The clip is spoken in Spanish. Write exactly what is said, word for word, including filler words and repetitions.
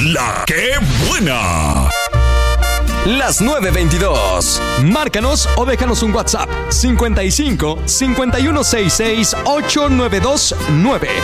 La que buena. Las nueve veintidós. Márcanos o déjanos un WhatsApp cincuenta y cinco, cincuenta y uno sesenta y seis, ochenta y nueve veintinueve.